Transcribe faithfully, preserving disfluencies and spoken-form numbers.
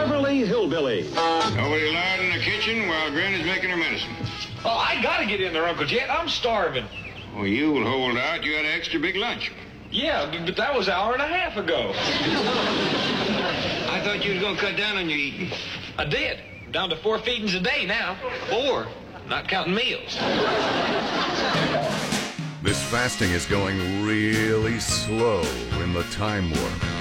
Beverly Hillbilly. Nobody allowed in the kitchen while Granny's making her medicine. Oh, I gotta get in there, Uncle Jet. I'm starving. Well, you'll hold out. You had an extra big lunch. Yeah, but that was an hour and a half ago. I thought you was going to cut down on your eating. I did. Down to four feedings a day now. Four, not counting meals. This fasting is going really slow in the Time Warp.